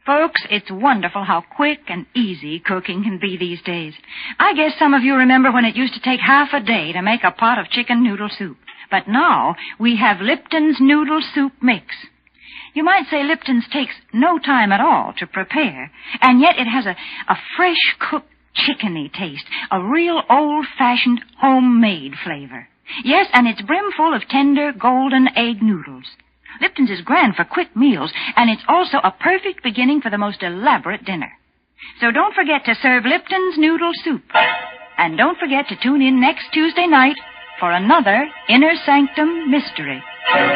Folks, it's wonderful how quick and easy cooking can be these days. I guess some of you remember when it used to take half a day to make a pot of chicken noodle soup. But now we have Lipton's Noodle Soup Mix. You might say Lipton's takes no time at all to prepare, and yet it has a fresh-cooked chickeny taste, a real old-fashioned homemade flavor. Yes, and it's brimful of tender golden egg noodles. Lipton's is grand for quick meals, and it's also a perfect beginning for the most elaborate dinner. So don't forget to serve Lipton's Noodle Soup. And don't forget to tune in next Tuesday night for another Inner Sanctum Mystery.